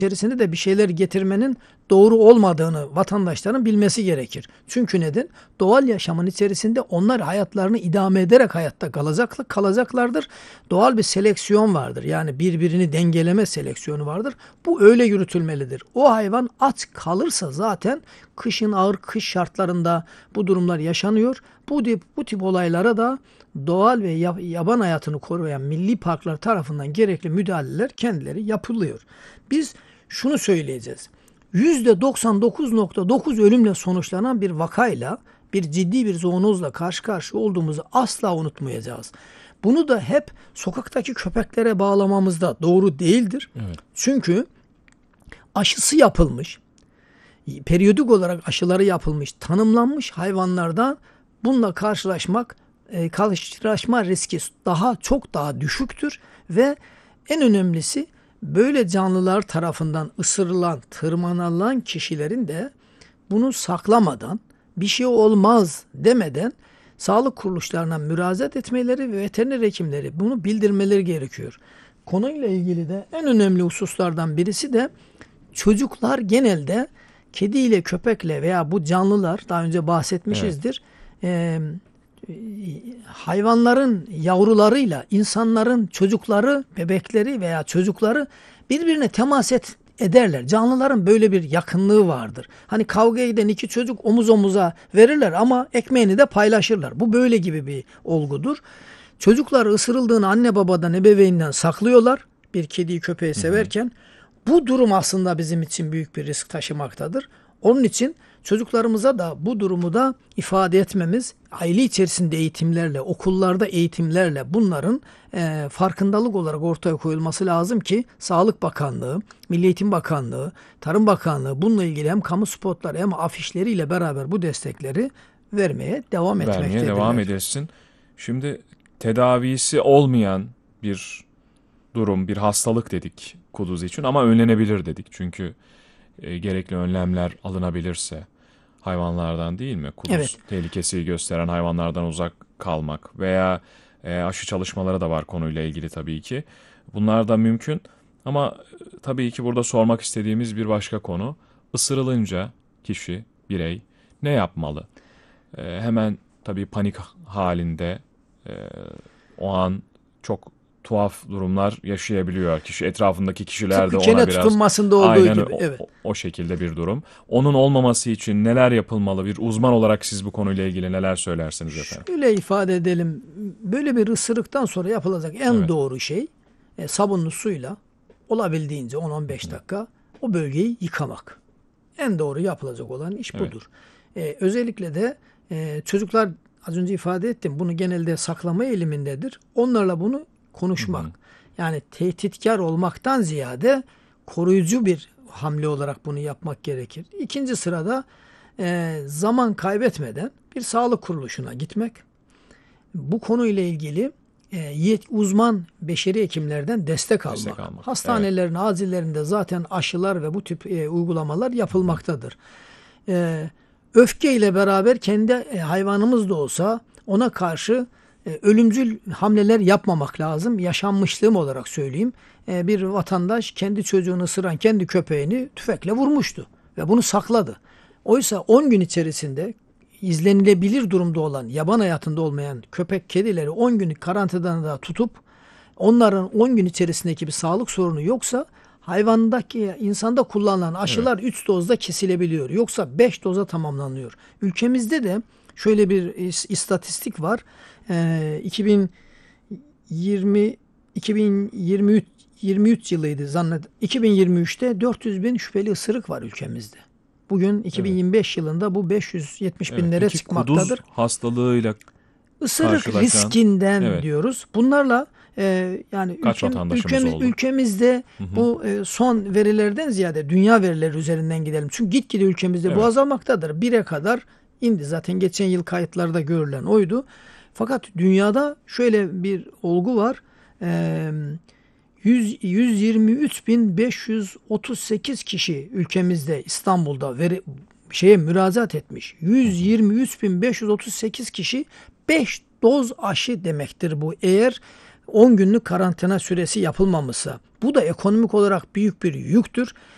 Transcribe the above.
içerisinde de bir şeyler getirmenin doğru olmadığını vatandaşların bilmesi gerekir. Çünkü neden? Doğal yaşamın içerisinde onlar hayatlarını idame ederek hayatta kalacaklardır. Doğal bir seleksiyon vardır. Yani birbirini dengeleme seleksiyonu vardır. Bu öyle yürütülmelidir. O hayvan aç kalırsa zaten kışın ağır kış şartlarında bu durumlar yaşanıyor. Bu tip olaylara da doğal ve yaban hayatını koruyan milli parklar tarafından gerekli müdahaleler kendileri yapılıyor. Biz şunu söyleyeceğiz. %99,9 ölümle sonuçlanan bir vakayla, bir ciddi bir zoonozla karşı karşıya olduğumuzu asla unutmayacağız. Bunu da hep sokaktaki köpeklere bağlamamız da doğru değildir. Evet. Çünkü aşısı yapılmış, periyodik olarak aşıları yapılmış, tanımlanmış hayvanlardan bununla karşılaşma riski çok daha düşüktür ve en önemlisi böyle canlılar tarafından ısırılan, tırmanılan kişilerin de bunu saklamadan, bir şey olmaz demeden sağlık kuruluşlarına müracaat etmeleri ve veteriner hekimleri bunu bildirmeleri gerekiyor. Konuyla ilgili de en önemli hususlardan birisi de çocuklar genelde kediyle, köpekle veya bu canlılar daha önce bahsetmişizdir. Hayvanların yavrularıyla insanların çocukları, bebekleri veya çocukları birbirine temas ederler. Canlıların böyle bir yakınlığı vardır. Hani kavga eden iki çocuk omuz omuza verirler ama ekmeğini de paylaşırlar. Bu böyle gibi bir olgudur. Çocuklar ısırıldığını anne babadan, ebeveyninden saklıyorlar. Bir kediyi köpeği severken. Bu durum aslında bizim için büyük bir risk taşımaktadır. Onun için çocuklarımıza da bu durumu da ifade etmemiz, aile içerisinde eğitimlerle, okullarda eğitimlerle bunların farkındalık olarak ortaya koyulması lazım ki Sağlık Bakanlığı, Milli Eğitim Bakanlığı, Tarım Bakanlığı bununla ilgili hem kamu spotları hem afişleriyle beraber bu destekleri vermeye devam etmektedirler. Devam edesin. Şimdi tedavisi olmayan bir durum, bir hastalık dedik kuduz için ama önlenebilir dedik. Çünkü gerekli önlemler alınabilirse hayvanlardan değil mi? Kuduz tehlikesi gösteren hayvanlardan uzak kalmak veya aşı çalışmaları da var konuyla ilgili tabii ki. Bunlar da mümkün ama tabii ki burada sormak istediğimiz bir başka konu. Isırılınca kişi, birey ne yapmalı? Hemen tabii panik halinde o an çok tuhaf durumlar yaşayabiliyor kişi. Etrafındaki kişiler de ona biraz tutunmasında olduğu gibi. O şekilde bir durum. Onun olmaması için neler yapılmalı? Bir uzman olarak siz bu konuyla ilgili neler söylersiniz efendim? Şöyle ifade edelim. Böyle bir ısırıktan sonra yapılacak en doğru şey sabunlu suyla olabildiğince 10-15 dakika o bölgeyi yıkamak. En doğru yapılacak olan iş budur. Özellikle de çocuklar az önce ifade ettim. Bunu genelde saklama eğilimindedir. Onlarla bunu konuşmak. Yani tehditkar olmaktan ziyade koruyucu bir hamle olarak bunu yapmak gerekir. İkinci sırada zaman kaybetmeden bir sağlık kuruluşuna gitmek. Bu konuyla ilgili uzman beşeri hekimlerden destek almak. Hastanelerin, acillerinde zaten aşılar ve bu tip uygulamalar yapılmaktadır. Öfkeyle beraber kendi hayvanımız da olsa ona karşı ölümcül hamleler yapmamak lazım. Yaşanmışlığım olarak söyleyeyim. Bir vatandaş kendi çocuğunu ısıran kendi köpeğini tüfekle vurmuştu ve bunu sakladı. Oysa 10 gün içerisinde izlenilebilir durumda olan, yaban hayatında olmayan köpek, kedileri 10 günlük karantinada tutup onların 10 gün içerisindeki bir sağlık sorunu yoksa hayvandaki, insanda kullanılan aşılar 3 dozda kesilebiliyor. Yoksa 5 doza tamamlanıyor. Ülkemizde de şöyle bir istatistik var. 2023 yılıydı zannederim. 2023'te 400 bin şüpheli ısırık var ülkemizde. Bugün 2025 yılında bu 570 binlere çıkmaktadır. Kuduz hastalığıyla Isırık riskinden diyoruz. Bunlarla yani ülkemizde bu son verilerden ziyade dünya verileri üzerinden gidelim. Çünkü gitgide ülkemizde bu azalmaktadır. 1'e kadar indi. Zaten geçen yıl kayıtlarda görülen oydu. Fakat dünyada şöyle bir olgu var. 123.538 kişi ülkemizde İstanbul'da müracaat etmiş. 123.538 kişi 5 doz aşı demektir bu. Eğer 10 günlük karantina süresi yapılmamışsa. Bu da ekonomik olarak büyük bir yüktür.